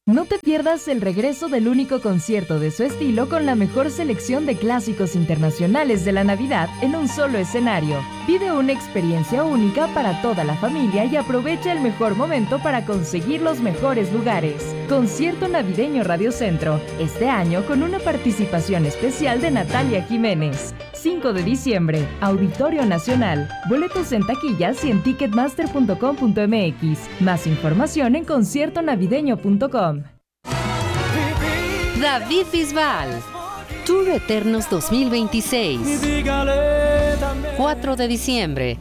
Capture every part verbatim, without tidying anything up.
No te pierdas el regreso del único concierto de su estilo con la mejor selección de clásicos internacionales de la Navidad en un solo escenario. Vive una experiencia única para toda la familia y aprovecha el mejor momento para conseguir los mejores lugares. Concierto Navideño Radio Centro, este año con una participación especial de Natalia Jiménez. cinco de diciembre, Auditorio Nacional. Boletos en taquillas y en ticketmaster punto com punto m x. Más información en concierto navideño punto com. David Bisbal, Tour Eternos dos mil veintiséis, cuatro de diciembre.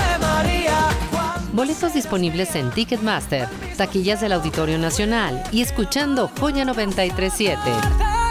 Boletos disponibles en Ticketmaster, taquillas del Auditorio Nacional y escuchando Joya noventa y tres punto siete.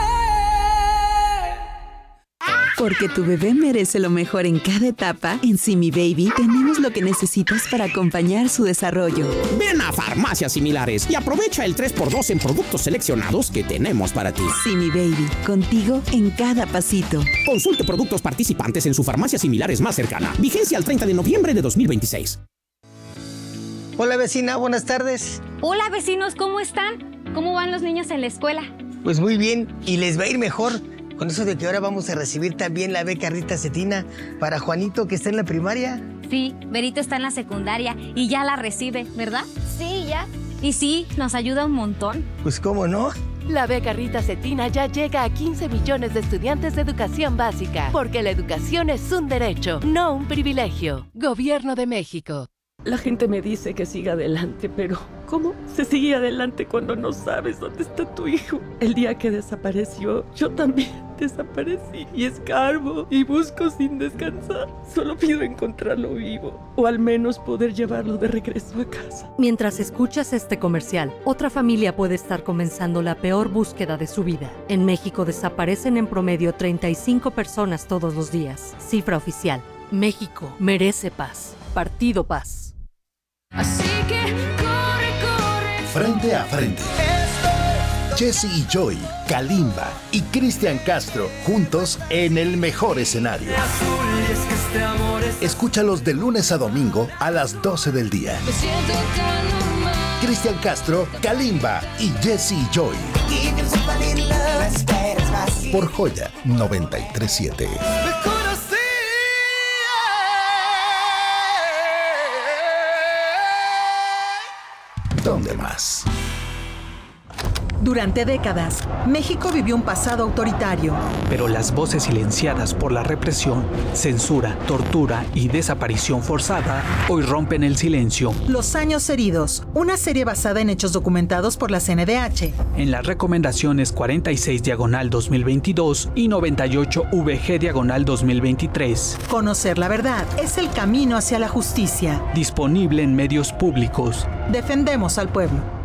Porque tu bebé merece lo mejor en cada etapa, en Simi Baby tenemos lo que necesitas para acompañar su desarrollo. Ven a Farmacias Similares y aprovecha el tres por dos en productos seleccionados que tenemos para ti. Simi Baby, contigo en cada pasito. Consulte productos participantes en su farmacia Similares más cercana. Vigencia al treinta de noviembre de dos mil veintiséis. Hola vecina, buenas tardes. Hola vecinos, ¿cómo están? ¿Cómo van los niños en la escuela? Pues muy bien, y les va a ir mejor. Con eso de que ahora vamos a recibir también la beca Rita Cetina para Juanito, que está en la primaria. Sí, Berito está en la secundaria y ya la recibe, ¿verdad? Sí, ya. Y sí, nos ayuda un montón. Pues cómo no. La beca Rita Cetina ya llega a quince millones de estudiantes de educación básica, porque la educación es un derecho, no un privilegio. Gobierno de México. La gente me dice que siga adelante, pero ¿cómo se sigue adelante cuando no sabes dónde está tu hijo? El día que desapareció, yo también desaparecí y escarbo y busco sin descansar. Solo pido encontrarlo vivo o al menos poder llevarlo de regreso a casa. Mientras escuchas este comercial, otra familia puede estar comenzando la peor búsqueda de su vida. En México desaparecen en promedio treinta y cinco personas todos los días. Cifra oficial. México merece paz. Partido Paz. Así que corre, corre. Frente a frente. Jesse y Joy, Kalimba y Cristian Castro juntos en el mejor escenario. Escúchalos de lunes a domingo a las doce del día. Cristian Castro, Kalimba y Jesse y Joy. Por Joya noventa y tres punto siete. ¿Dónde más? Durante décadas, México vivió un pasado autoritario. Pero las voces silenciadas por la represión, censura, tortura y desaparición forzada hoy rompen el silencio. Los años heridos, una serie basada en hechos documentados por la C N D H. En las recomendaciones cuarenta y seis diagonal dos mil veintidós y noventa y ocho V G diagonal dos mil veintitrés. Conocer la verdad es el camino hacia la justicia. Disponible en medios públicos. Defendemos al pueblo.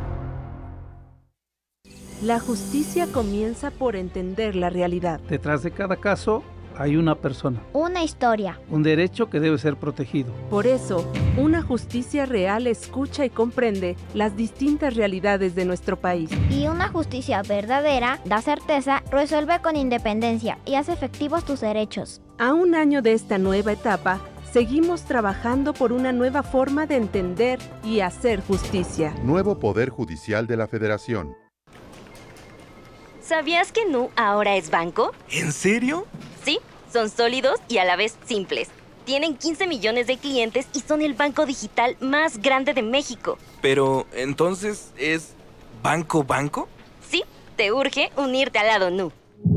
La justicia comienza por entender la realidad. Detrás de cada caso hay una persona. Una historia. Un derecho que debe ser protegido. Por eso, una justicia real escucha y comprende las distintas realidades de nuestro país. Y una justicia verdadera da certeza, resuelve con independencia y hace efectivos tus derechos. A un año de esta nueva etapa, seguimos trabajando por una nueva forma de entender y hacer justicia. Nuevo Poder Judicial de la Federación. ¿Sabías que Nu ahora es banco? ¿En serio? Sí, son sólidos y a la vez simples. Tienen quince millones de clientes y son el banco digital más grande de México. Pero, ¿entonces es banco banco? Sí, te urge unirte al lado Nu.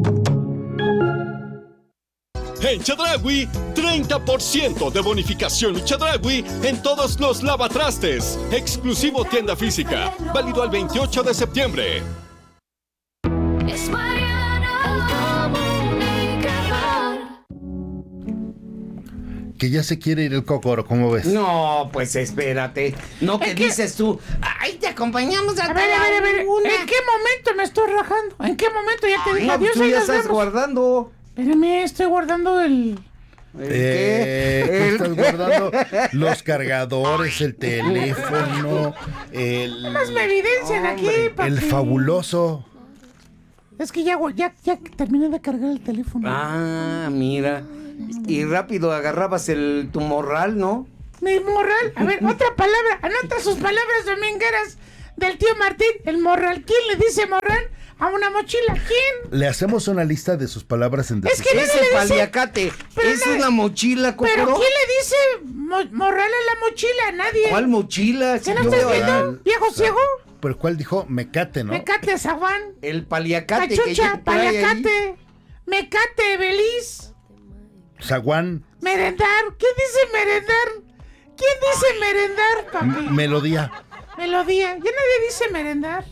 En Chedraui, treinta por ciento de bonificación y Chedraui en todos los lavatrastes. Exclusivo tienda física. Válido al veintiocho de septiembre. Es Mariano, el comunicador. Que ya se quiere ir el Cocoro, ¿cómo ves? No, pues espérate. No, ¿qué dices tú? ¡Ay, te acompañamos a, a ver, a ver, a ver. ¿En qué momento me estoy rajando? ¿En qué momento ya te dije no, adiós? Tú ya estás vemos. guardando. Espérame, estoy guardando el... ¿El eh, Estás guardando los cargadores, el teléfono, el... Más me evidencian aquí, papi. El fabuloso... Es que ya, ya, ya terminé de cargar el teléfono. Ah, mira. Y rápido agarrabas el tu morral, ¿no? ¿Mi morral? A ver, otra palabra. Anota sus palabras domingueras. del tío Martín, el morral. ¿Quién le dice morral a una mochila? ¿Quién? Le hacemos una lista de sus palabras en Es que decisión. nadie Ese le dice- paliacate Pero es no- una mochila, ¿Pero Cocoro. quién le dice mo- morral a la mochila? Nadie. ¿Cuál mochila? ¿Qué no Si yo estás veo ahí viendo? ¿Viejo ciego? ¿Pero cuál dijo? Mecate, ¿no? Mecate, zaguán. El paliacate que Cachucha, yo trae ahí. paliacate. Mecate, Beliz. Zaguán, Merendar. ¿Quién dice merendar? ¿Quién dice merendar, papi? m- melodía. Melodía. Ya nadie dice merendar.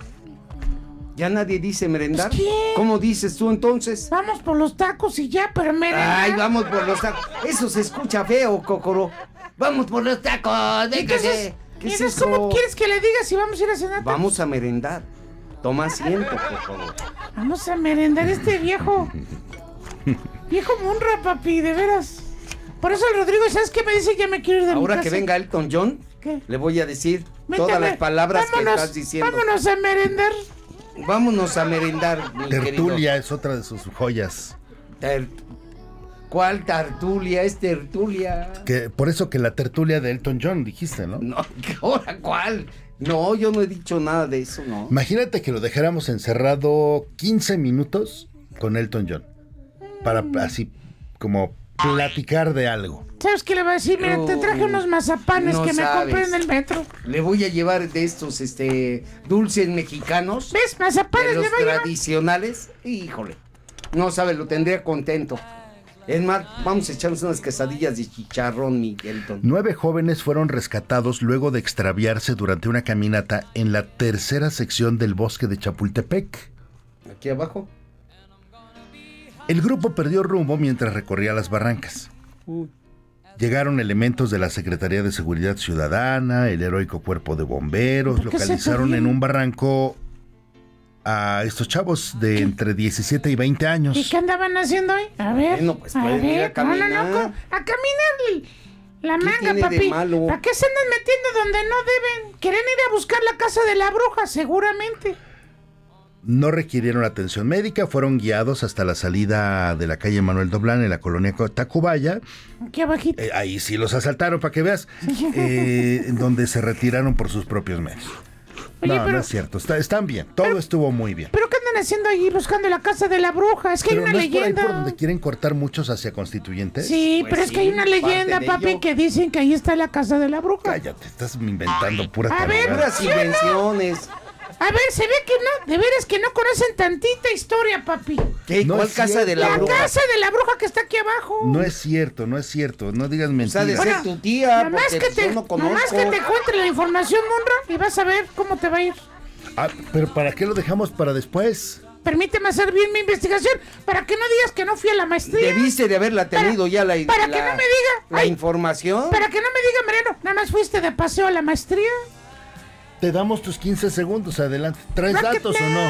¿Ya nadie dice merendar? Pues, ¿quién? ¿Cómo dices tú entonces? Vamos por los tacos y ya, pero merendar. Ay, vamos por los tacos. Eso se escucha feo, Cocoro. Vamos por los tacos, Entonces, déjese. ¿Qué ¿y es entonces eso? cómo quieres que le diga si vamos a ir a cenar? Vamos a merendar. Toma asiento, por favor. Vamos a merendar este viejo. Viejo Munra, papi, de veras. Por eso el Rodrigo, ¿sabes qué me dice? Ya me quiero ir de mi Ahora casa. que venga Elton John, ¿Qué? le voy a decir Vete todas a ver. las palabras Vámonos, que estás diciendo. Vámonos a merendar. Vámonos a merendar, mi Tertulia es otra de sus joyas. querido. Ter- ¿Cuál tertulia? Es tertulia. Que, por eso que la tertulia de Elton John, dijiste, ¿no? No, ¿ahora cuál? No, yo no he dicho nada de eso, no. Imagínate que lo dejáramos encerrado quince minutos con Elton John. Para así, como platicar de algo. ¿Sabes qué le va a decir? Mira, te traje unos mazapanes no que me sabes. compré en el metro. Le voy a llevar de estos, este, dulces mexicanos. ¿Ves? Mazapanes de le los va a llevar. tradicionales. Híjole. No sabe, lo tendría contento. Es más, vamos a echarnos unas quesadillas de chicharrón, Miguelton. Nueve jóvenes fueron rescatados luego de extraviarse durante una caminata en la tercera sección del bosque de Chapultepec. Aquí abajo. El grupo perdió rumbo mientras recorría las barrancas. Uy. Llegaron elementos de la Secretaría de Seguridad Ciudadana, el heroico cuerpo de bomberos, ¿Por qué se localizaron perdieron? en un barranco a estos chavos de entre diecisiete y veinte años. ¿Y qué andaban haciendo hoy? A ver. Bueno, pues a pueden ir a ver. No, no, no. caminar. co- A caminar la ¿Qué manga, tiene de papi. malo? ¿Para qué se andan metiendo donde no deben? Quieren ir a buscar la casa de la bruja, seguramente. No requirieron atención médica, fueron guiados hasta la salida de la calle Manuel Doblán en la colonia Tacubaya. Aquí abajito. Eh, ahí sí los asaltaron, para que veas, eh, en donde se retiraron por sus propios medios. Oye, no, pero- no es cierto, está- están bien, todo estuvo muy bien. ¿Pero qué andan haciendo ahí buscando la casa de la bruja? Es que Pero hay una no es por ahí leyenda. por donde quieren cortar muchos hacia constituyentes. Sí, Pues pero es sí, que hay una parte leyenda, de papi, ello. que dicen que ahí está la casa de la bruja. Cállate, estás inventando pura A ver, tarugada. Puras ¿sí o no? invenciones. A ver, se ve que no, de veras que no conocen tantita historia, papi. ¿Qué? No ¿Cuál es casa de cierto. la La bruja? casa de la bruja que está aquí abajo. No es cierto, no es cierto, no digas O sea, mentiras. de ser Bueno, tu tía, Nomás porque que, te, yo no nomás conozco. que te cuente la información, Monra, y vas a ver cómo te va a ir. Ah, pero ¿para qué lo dejamos para después? Permíteme hacer bien mi investigación para que no digas que no fui a la maestría. Debiste de haberla tenido Para- ya la, para la- que no me diga. la Ay, información. Para que no me diga, Mariano, nada más fuiste de paseo a la maestría. Te damos tus quince segundos, adelante. ¿Traes Rocket datos o no?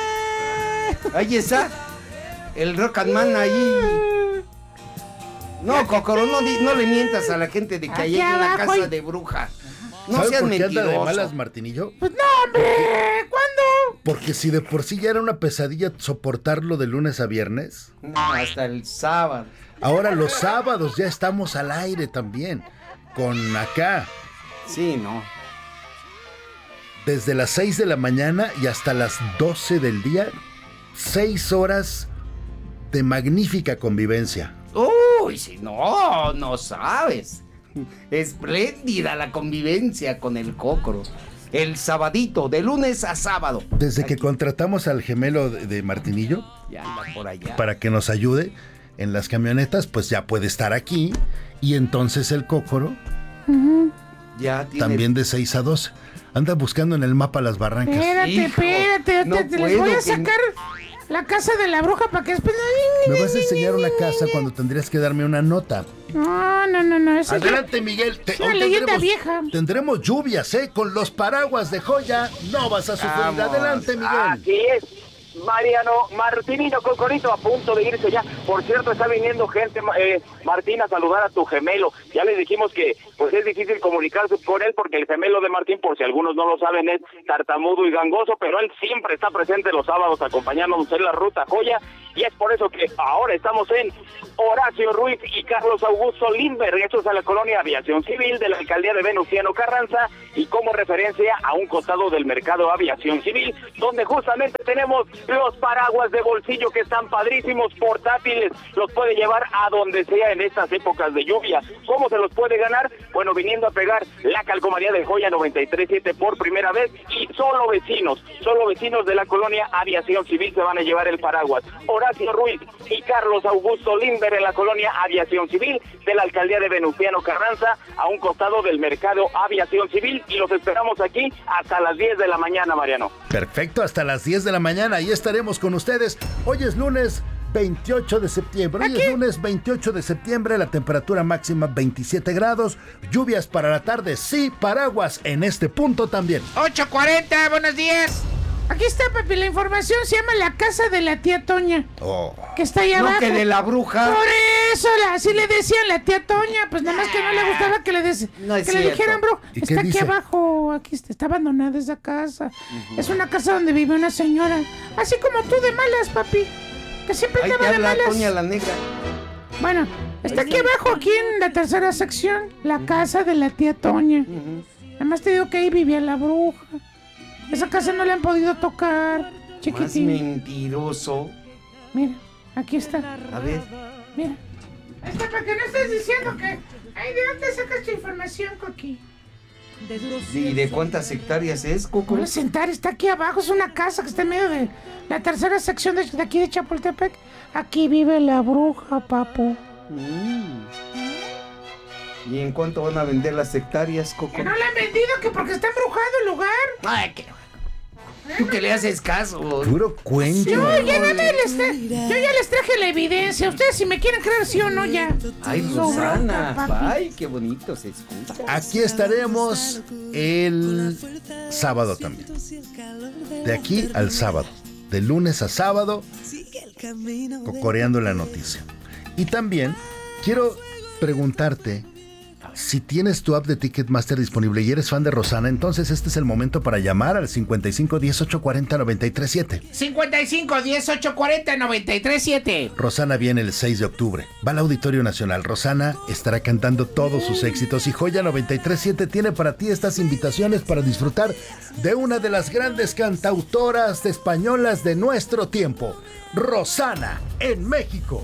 Ahí está. El Rock and Man ahí. No, Cocoro, no, di- no le mientas a la gente de que Aquí ahí hay una abajo casa hay- de bruja. No ¿Sabes seas por qué anda de mentiroso. malas, Martinillo? Pues no, hombre, ¿cuándo? Porque si de por sí ya era una pesadilla soportarlo de lunes a viernes, No, hasta el sábado. ahora los sábados ya estamos al aire también. Con acá, Sí, no. desde las seis de la mañana y hasta las doce del día, seis horas de magnífica convivencia. Uy, si no, no sabes. Espléndida la convivencia con el Cocoro. El sabadito, de lunes a sábado. Desde que contratamos al gemelo de, de Martinillo Ya anda por allá. para que nos ayude en las camionetas, pues ya puede estar aquí. Y entonces el Cócoro Ya tiene... también de seis a doce. Anda buscando en el mapa las barrancas. Espérate, Hijo, espérate, no te, te les puedo, voy a que- sacar la casa de la bruja para que después... Me vas a enseñar una casa cuando tendrías que darme una nota. No, no, no, no, eso es Adelante, Miguel. Te- es una hoy leyenda tendremos- vieja. Tendremos lluvias, ¿eh? Con los paraguas de joya no vas a sufrir. Vamos. Adelante, Miguel. Así es. Mariano Martinino Cocorito a punto de irse ya. Por cierto, está viniendo gente, eh, Martín, a saludar a tu gemelo. Ya les dijimos que pues es difícil comunicarse con él porque el gemelo de Martín, por si algunos no lo saben, es tartamudo y gangoso, pero él siempre está presente los sábados acompañándonos en la Ruta Joya, y es por eso que ahora estamos en Horacio Ruiz y Carlos Augusto Lindbergh. Esto es a la colonia Aviación Civil de la alcaldía de Venustiano Carranza, y como referencia a un costado del mercado Aviación Civil, donde justamente tenemos los paraguas de bolsillo que están padrísimos, portátiles, los puede llevar a donde sea en estas épocas de lluvia. ¿Cómo se los puede ganar? Bueno, viniendo a pegar la calcomanía de Joya noventa y tres punto siete por primera vez, y solo vecinos, solo vecinos de la colonia Aviación Civil se van a llevar el paraguas. Horacio Ruiz y Carlos Augusto Lindbergh en la colonia Aviación Civil de la alcaldía de Venustiano Carranza, a un costado del mercado Aviación Civil, y los esperamos aquí hasta las diez de la mañana, Mariano. Perfecto, hasta las diez de la mañana, ahí estaremos con ustedes. Hoy es lunes veintiocho de septiembre, hoy es lunes veintiocho de septiembre, la temperatura máxima veintisiete grados, lluvias para la tarde, sí, paraguas en este punto también. ocho cuarenta, buenos días. Aquí está, papi, la información se llama La Casa de la Tía Toña. Oh. Que está ahí abajo. No, que de la bruja. Por eso, la, así le decían la Tía Toña, pues nada más que no le gustaba que le, des, no es que le dijeran bruja. ¿Y qué Está aquí dice? abajo, aquí está, está abandonada esa casa. Uh-huh. Es una casa donde vive una señora, así como tú de malas, papi, que siempre Ahí andaba te de habla malas. Toña la negra. Bueno, está aquí abajo, aquí en la tercera sección, la casa de la Tía Toña. Uh-huh. Además te digo que ahí vivía la bruja. Esa casa no la han podido tocar, chiquitín. Más mentiroso. Mira, aquí está. A ver. Mira. Ahí está, para que no estés diciendo que... Ay, ¿de dónde sacas tu información, Coqui? ¿Y de cuántas hectáreas es, Coco? Voy a sentar, está aquí abajo, es una casa que está en medio de la tercera sección de, de aquí de Chapultepec. Aquí vive la bruja, papu. Mm. ¿Y en cuánto van a vender las hectáreas, Coco? Que no la han vendido, que porque está embrujado el lugar. Ay, que... Tú que le haces caso. Puro cuento. Yo ya, no les tra- yo ya les traje la evidencia. Ustedes si me quieren creer sí o no ya. Ay, Rosana. Ay, qué bonito se escucha. Aquí estaremos el sábado también. De aquí al sábado. De lunes a sábado. Cocoreando la noticia. Y también quiero preguntarte, si tienes tu app de Ticketmaster disponible y eres fan de Rosana, entonces este es el momento para llamar al cincuenta y cinco, diez, ocho cuarenta, noventa y tres siete. cincuenta y cinco, diez, ocho cuarenta, noventa y tres siete. Rosana viene el seis de octubre. Va al Auditorio Nacional. Rosana estará cantando todos sus éxitos y Joya noventa y tres siete tiene para ti estas invitaciones para disfrutar de una de las grandes cantautoras españolas de nuestro tiempo, Rosana, en México.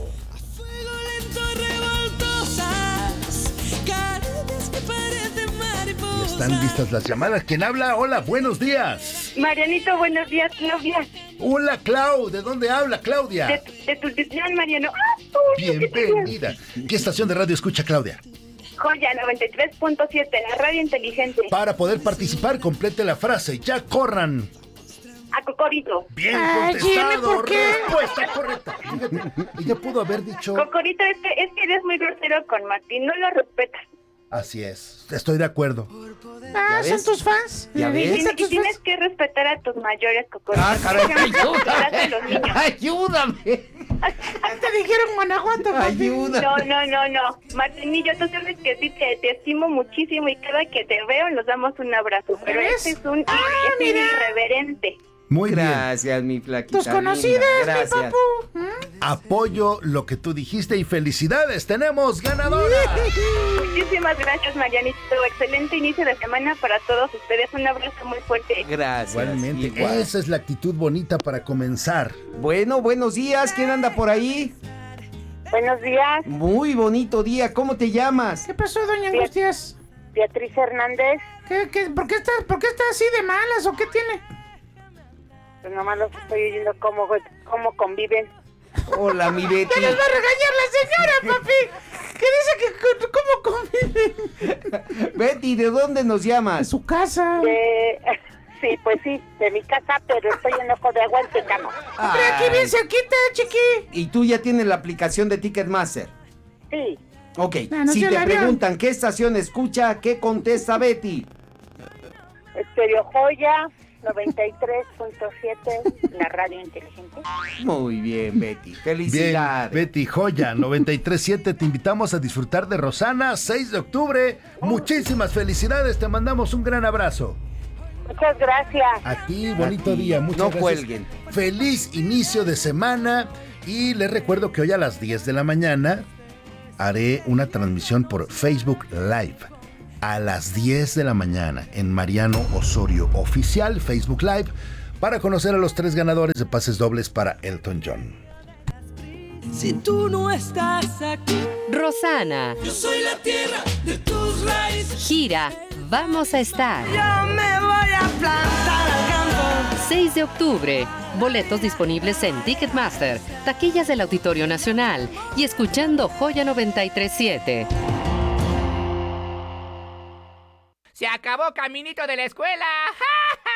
Están listas las llamadas. ¿Quién habla? Hola, buenos días. Marianito, buenos días, Claudia. Hola, Clau. ¿De dónde habla, Claudia? De, de Tultitlán, Mariano. ¡Ah, bienvenida! ¿Qué estación de radio escucha, Claudia? Joya noventa y tres punto siete, la radio inteligente. Para poder participar, complete la frase. ¡Ya corran! A Cocorito. Bien Ay, contestado. Jimmy, ¿por qué? Respuesta correcta. Fíjate, ella pudo haber dicho... Cocorito, es que, es que eres muy grosero con Martín, no lo respetas. Así es, estoy de acuerdo. Ah, son tus fans. ¿Ya ves? Tienes, y tienes que respetar a tus mayores, Cocorito. Ah, caray, ayúdame. Ayúdame. Te dijeron Guanajuato, papi. Ayúdame. No, no, no, no. Martinillo, tú sabes que sí te, te estimo muchísimo y cada que te veo nos damos un abrazo. Pero este es un, Ah, es un mira. irreverente. Muy Gracias, mi flaquita. Tus conocidas, linda. mi Gracias. papu. ¿Mm? Apoyo lo que tú dijiste y felicidades. ¡Tenemos ganadora! Muchísimas gracias, Marianito. Excelente inicio de semana para todos ustedes. Un abrazo muy fuerte. Gracias. Igualmente, igual. esa es la actitud bonita para comenzar. Bueno, buenos días. ¿Quién anda por ahí? Buenos días. Muy bonito día. ¿Cómo te llamas? ¿Qué pasó, doña Angustias? Beatriz Hernández. ¿Qué, qué, por, qué está, ¿Por qué está así de malas o qué tiene? Pues nomás los estoy oyendo cómo, cómo conviven. Hola, mi Betty. ¡Ya les va a regañar la señora, papi! Que dice que cómo conviven. Betty, ¿de dónde nos llamas? De su casa. De... Sí, pues sí, de mi casa, pero estoy en Ojo de Agua en Tecamo. Hombre, aquí bien cerquita, chiqui. ¿Y tú ya tienes la aplicación de Ticketmaster? Sí. Ok, No, no si se te la vio. preguntan qué estación escucha, ¿qué contesta Betty? Estéreo Joya noventa y tres punto siete, la radio inteligente. Muy bien, Betty. Felicidades. Bien, Betty, joya, noventa y tres punto siete. Te invitamos a disfrutar de Rosana, seis de octubre. Muchísimas felicidades, te mandamos un gran abrazo. Muchas gracias. A ti, bonito día, muchas no gracias. cuelguen. Feliz inicio de semana. Y les recuerdo que hoy a las diez de la mañana haré una transmisión por Facebook Live. A las diez de la mañana en Mariano Osorio Oficial, Facebook Live, para conocer a los tres ganadores de pases dobles para Elton John. Si tú no estás aquí, Rosana. yo soy la tierra de tus raíces. Gira, vamos a estar. Yo me voy a plantar al campo. seis de octubre. Boletos disponibles en Ticketmaster, taquillas del Auditorio Nacional y escuchando Joya noventa y tres punto siete. Se acabó Caminito de la Escuela. ¡Ja!